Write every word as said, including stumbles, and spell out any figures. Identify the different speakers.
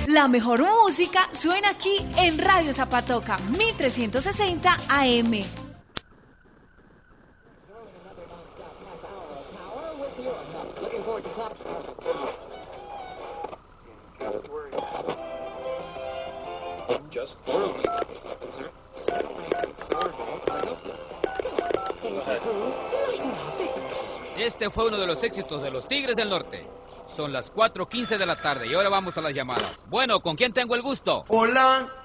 Speaker 1: La mejor música suena aquí en Radio Zapatoca, mil trescientos sesenta A M.
Speaker 2: Este fue uno de los éxitos de los Tigres del Norte. Son las cuatro quince de la tarde y ahora vamos a las llamadas. Bueno, ¿con quién tengo el gusto?
Speaker 3: Hola.